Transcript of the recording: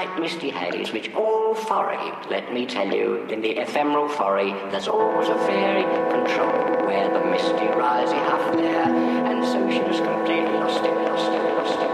slight misty haze which all foray. Let me tell you, in the ephemeral foray, there's always a fairy control where the misty rising half there.